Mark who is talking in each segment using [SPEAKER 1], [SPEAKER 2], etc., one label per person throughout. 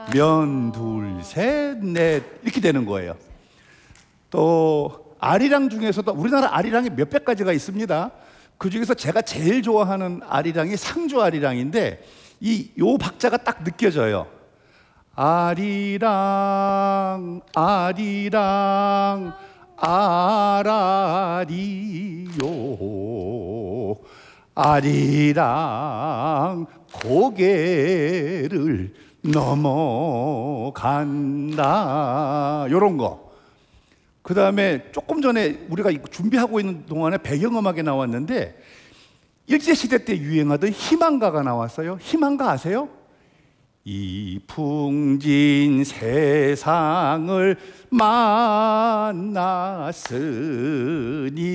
[SPEAKER 1] 면, 둘, 셋, 넷 이렇게 되는 거예요. 또 아리랑 중에서도 우리나라 아리랑이 몇백 가지가 있습니다. 그 중에서 제가 제일 좋아하는 아리랑이 상주 아리랑인데 요 박자가 딱 느껴져요. 아리랑 아리랑 아라리요 아리랑 고개를 넘어간다 요런 거. 그 다음에 조금 전에 우리가 준비하고 있는 동안에 배경음악에 나왔는데 일제시대 때 유행하던 희망가가 나왔어요. 희망가 아세요? 이 풍진 세상을 만났으니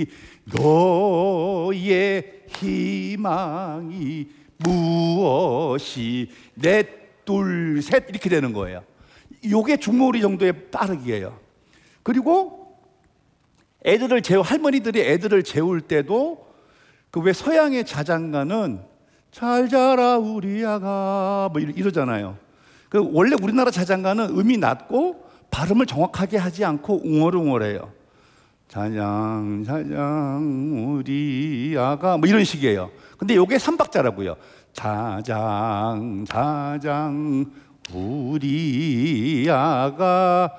[SPEAKER 1] 너의 희망이 무엇이 넷, 둘, 셋 이렇게 되는 거예요. 요게 중몰이 정도의 빠르기예요. 그리고 할머니들이 애들을 재울 때도 그 왜 서양의 자장가는 잘 자라 우리 아가 뭐 이러잖아요. 그 원래 우리나라 자장가는 음이 낮고 발음을 정확하게 하지 않고 웅얼웅얼해요. 자장 자장 우리 아가 뭐 이런 식이에요. 근데 요게 3박자라고요. 자장 자장 우리 아가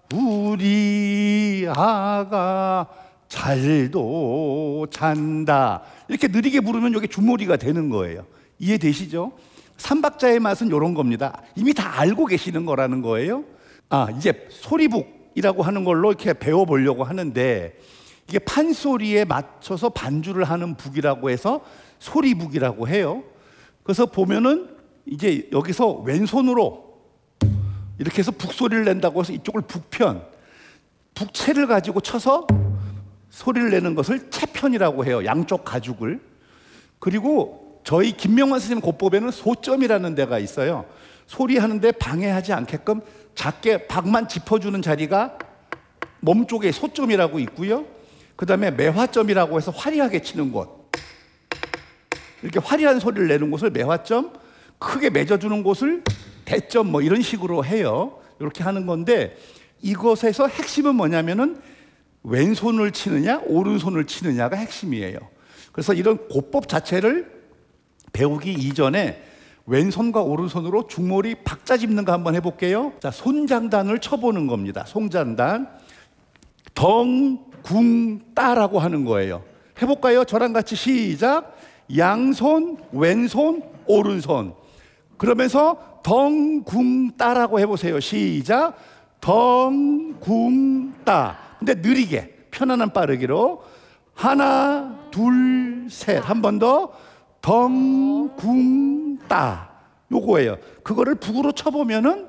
[SPEAKER 1] 잘도 잔다 이렇게 느리게 부르면 이게 주몰이가 되는 거예요. 이해되시죠? 3박자의 맛은 이런 겁니다. 이미 다 알고 계시는 거라는 거예요. 이제 소리북이라고 하는 걸로 이렇게 배워보려고 하는데 이게 판소리에 맞춰서 반주를 하는 북이라고 해서 소리북이라고 해요. 그래서 보면은 이제 여기서 왼손으로 이렇게 해서 북소리를 낸다고 해서 이쪽을 북편, 북채를 가지고 쳐서 소리를 내는 것을 채편이라고 해요. 양쪽 가죽을. 그리고 저희 김명환 선생님 고법에는 소점이라는 데가 있어요. 소리하는데 방해하지 않게끔 작게 박만 짚어주는 자리가 몸쪽에 소점이라고 있고요. 그 다음에 매화점이라고 해서 화려하게 치는 곳, 이렇게 화려한 소리를 내는 곳을 매화점, 크게 맺어주는 곳을 대점 뭐 이런 식으로 해요. 이렇게 하는 건데 이것에서 핵심은 뭐냐면은 왼손을 치느냐 오른손을 치느냐가 핵심이에요. 그래서 이런 고법 자체를 배우기 이전에 왼손과 오른손으로 중몰이 박자 짚는 거 한번 해볼게요. 자, 손장단을 쳐보는 겁니다. 손장단 덩, 궁, 따라고 하는 거예요. 해볼까요? 저랑 같이 시작. 양손, 왼손, 오른손 그러면서 덩, 궁, 따라고 해보세요. 시작. 덩, 궁, 따. 근데 느리게 편안한 빠르기로 하나, 둘, 셋. 한 번 더. 덩, 궁, 따. 요거예요. 그거를 북으로 쳐보면은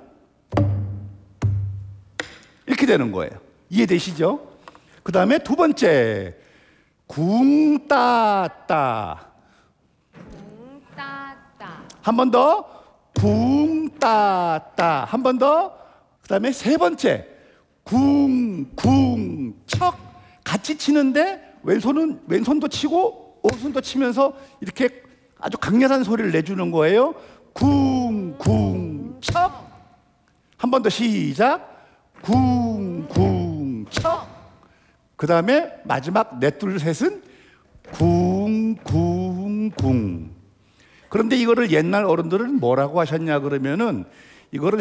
[SPEAKER 1] 이렇게 되는 거예요. 이해되시죠? 그 다음에 두 번째 궁, 따, 따.
[SPEAKER 2] 궁, 따, 따.
[SPEAKER 1] 한 번 더. 궁, 따, 따. 한 번 더. 그 다음에 세 번째 궁, 궁, 척. 같이 치는데 왼손도 치고 오른손도 치면서 이렇게 아주 강렬한 소리를 내주는 거예요. 궁, 궁, 척. 한 번 더 시작. 궁, 궁, 척. 그 다음에 마지막 넷, 둘, 셋은 궁, 궁, 궁. 그런데 이거를 옛날 어른들은 뭐라고 하셨냐 그러면은 이거를